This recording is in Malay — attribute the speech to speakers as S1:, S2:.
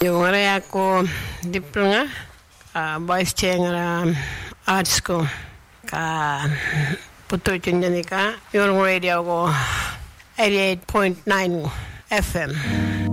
S1: Yung ako diploma vice chair ng art school ka puto ka yung radio ko 88.9 FM.